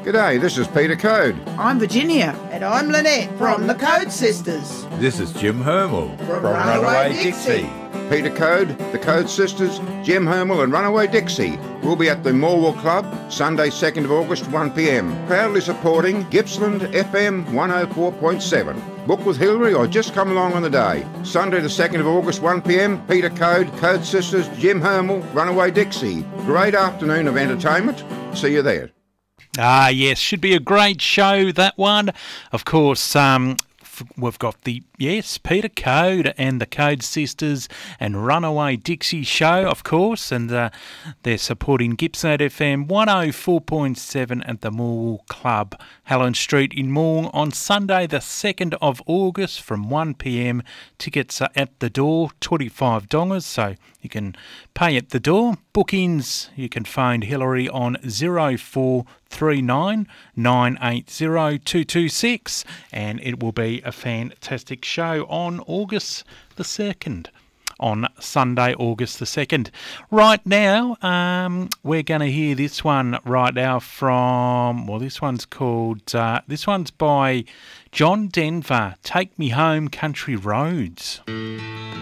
G'day, this is Peter Code. I'm Virginia. And I'm Lynette from the Code Sisters. This is Jim Hermel from Runaway Dixie. Peter Code, the Code Sisters, Jim Hermel and Runaway Dixie will be at the Morwell Club Sunday 2nd of August 1pm, proudly supporting Gippsland FM 104.7. Book with Hillary or just come along on the day. Sunday the 2nd of August 1pm, Peter Code, Code Sisters, Jim Hermel, Runaway Dixie. Great afternoon of entertainment. See you there. Ah, yes, should be a great show, that one. Of course, we've got Peter Code and the Code Sisters and Runaway Dixie show, of course, and they're supporting Gippsland FM 104.7 at the Morwell Club, Helen Street in Morwell on Sunday the 2nd of August from 1pm. Tickets are at the door, $25, so you can pay at the door. Bookings, you can phone Hillary on 0439 980 226, and it will be a fantastic show on August the 2nd. On Sunday, August the 2nd. Right now, we're going to hear this one right now from, this one's by John Denver, Take Me Home Country Roads.